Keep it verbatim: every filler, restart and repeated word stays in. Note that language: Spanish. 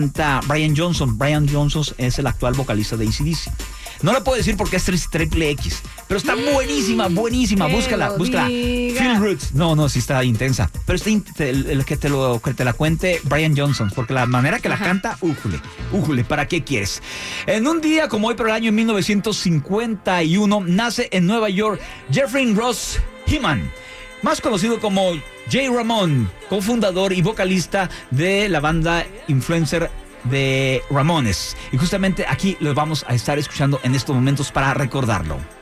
Brian Johnson. Brian Johnson es el actual vocalista de A C D C. No la puedo decir porque es triple X, pero está buenísima, buenísima. Que Búscala, lo búscala. diga. Feel Roots. No, no, sí está intensa. Pero está in- el, el que te lo que te la cuente Brian Johnson, porque la manera que la Ajá. canta, újule, újule, ¿para qué quieres? En un día como hoy, pero el año mil novecientos cincuenta y uno, nace en Nueva York Jeffrey Ross Heeman, más conocido como Jay Ramón, cofundador y vocalista de la banda influencer de Ramones. Y justamente aquí lo vamos a estar escuchando en estos momentos para recordarlo.